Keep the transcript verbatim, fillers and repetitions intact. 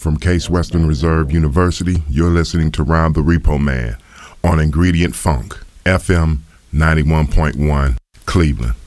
From Case Western Reserve University, you're listening to Rob the Repo Man on Ingredient Funk, F M ninety-one point one, Cleveland.